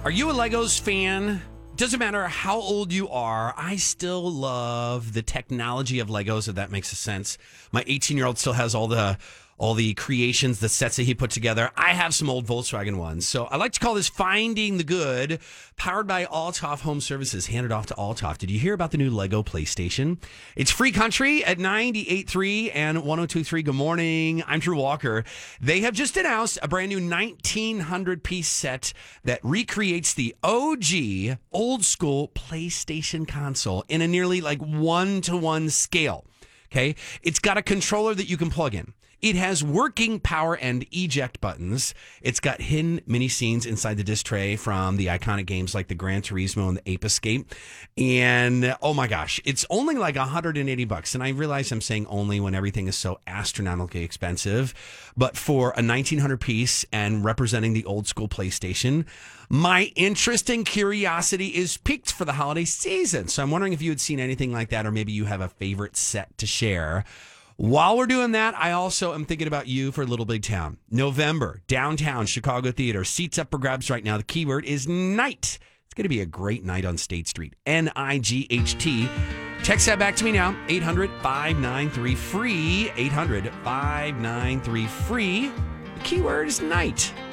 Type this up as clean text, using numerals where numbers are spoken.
Are you a Legos fan? Doesn't matter how old you are, I still love the technology of Legos, if that makes sense. My 18-year-old still has all the creations, the sets that he put together. I have some old Volkswagen ones. So I like to call this Finding the Good, powered by Althoff Home Services, handed off to Althoff. Did you hear about the new Lego PlayStation? It's Free Country at 98.3 and 102.3. Good morning. I'm Drew Walker. They have just announced a brand new 1,900-piece set that recreates the OG old school PlayStation console in a nearly like one-to-one scale. Okay, it's got a controller that you can plug in. It has working power and eject buttons. It's got hidden mini scenes inside the disc tray from the iconic games like the Gran Turismo and the Ape Escape. And oh my gosh, it's only like $180. And I realize I'm saying only when everything is so astronomically expensive. But for a 1,900 piece and representing the old school PlayStation, my interest and curiosity is piqued for the holiday season. So I'm wondering if you had seen anything like that, or maybe you have a favorite set to share. While we're doing that, I also am thinking about you for Little Big Town. November, downtown Chicago Theater. Seats up for grabs right now. The keyword is night. It's going to be a great night on State Street. NIGHT. Text that back to me now. 800-593-FREE. 800-593-FREE. The keyword is night.